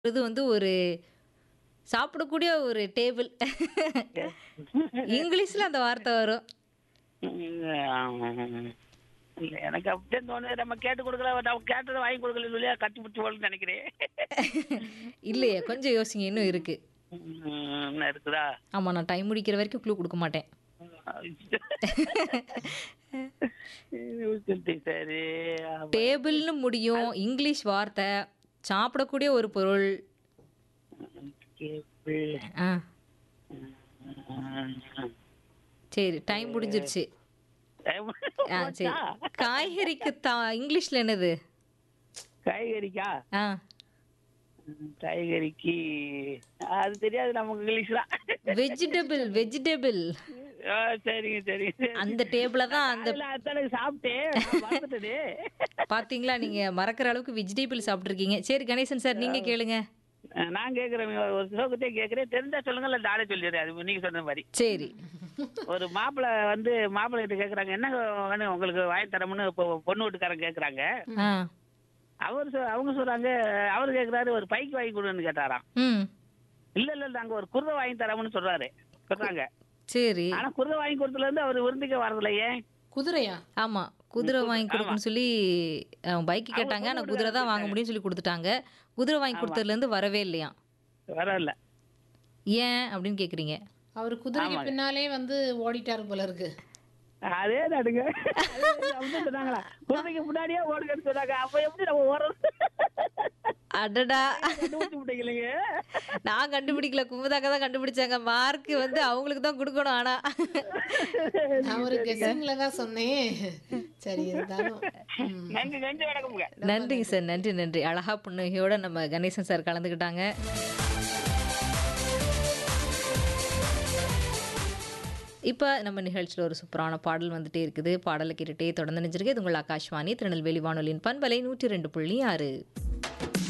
இது வந்து ஒரு சாப்பிடக்கூடிய ஒரு டேபிள். இங்கிலீஷ்ல அந்த வார்த்தை வரும். இல்ல எனக்கு அப்படியே தோணுது. நம்ம கேட்டு கொடுக்கல, நம்ம கேட்டதை வாங்கி கொடுக்கல சொல்லியா கட்டி பிடிச்சி போலன்னு நினைக்கிறேன். இல்லையே, கொஞ்சம் யோசிங்க. இன்னும் இருக்கு. என்ன இருக்குதா? ஆமா, நான் டைம் முடிக்கிற வரைக்கும் க்ளூ குடுக்க மாட்டேன். சரி. டேபிள்னு முடியும். இங்கிலீஷ் வார்த்தை. சாப்பிடக்கூடிய ஒரு பொருள். ஆ. சரி, டைம் முடிஞ்சிருச்சு. ஆ, சரி. காய்கறிக்கு இங்கிலீஷ்ல என்னது? காய்கறிக்கா? ஆ. காய்கறிக்கு அது தெரியாது நமக்கு இங்கிலீஷ்ல. Vegetable, vegetable. சரிங்க சரிங்க. அந்த டேபிள தான் அந்த அத்தனை சாப்பிட்டேன் மறந்துட்டே. பாத்தீங்களா, நீங்க மறக்கிற அளவுக்கு வெஜிடபிள் சாப்பிட்டுருக்கீங்க. சரி கணேசன் சார், நீங்க கேளுங்க. நான் கேக்குறேன், ஒரு சோகத்தையே கேக்குறேன். தெரிஞ்சா சொல்லுங்க, இல்ல நானே சொல்லிடுறேன். அது நீங்க சொன்ன மாதிரி. சரி. ஒரு மாப்பிள்ளை கிட்ட கேக்குறாங்க, என்ன வேணும் உங்களுக்கு வாங்கி தரமுன்னு பொண்ணு வீட்டுக்காரங்க கேக்குறாங்க. ஆ. அவங்க சொல்றாங்க, அவரு கேக்குறாரு ஒரு பைக் வாங்கி கொடுன்னு கேட்டாராம். ம். இல்ல நாங்க ஒரு குருதை வாங்கி தரமுன்னு சொல்றாங்க. சரி. ஆனா குருதை வாங்கி கொடுத்ததுல இருந்து அவர் விருந்துக்க வரதில்ல. ஏன்? குதிரையா? ஆமா, குதிரை வாங்கி கொடுக்கணும்னு சொல்லி பைக் கேட்டாங்க. ஆனா குதிரை தான் வாங்க முடியும்னு சொல்லி கொடுத்துட்டாங்க. குதிரை வாங்கி கொடுத்ததுல இருந்து வரவே இல்லையா? வரல. ஏன் அப்படின்னு கேக்குறீங்க? அவர் குதிரைக்கு பின்னாலே வந்து ஓடிட்டாரு போல இருக்கு. அதே தாடுங்க. சொன்னாங்களா குழந்தைக்கு முன்னாடியே ஓடுங்கன்னு சொன்னாங்க. அப்ப எப்படி நம்ம ஓடுறது? அடடா, கண்டுபிடிக்கலைங்க. நான் கண்டுபிடிக்கல, குமுதாக்க தான் கண்டுபிடிச்சாங்க. மார்க் வந்து அவங்களுக்கு தான் கொடுக்கணும். ஆனா நான் ஒரு கெஸ்ஸிங்ல தான் சொன்னேன். சரி இருந்தாலும் நன்றி வணக்கம்ங்க. நன்றிங்க சார், நன்றி நன்றி. அழகா புன்னகையோட நம்ம கணேசன் சார் கலந்துக்கிட்டாங்க. இப்போ நம்ம நிகழ்ச்சியில் ஒரு சூப்பரான பாடல் வந்துட்டே இருக்குது. பாடலை கேட்டுட்டே தொடர்ந்து நினைச்சிருக்கு. இது உங்கள் ஆகாஷ்வாணி திருநெல்வேலி வானொலியின் பண்பலை 102.6.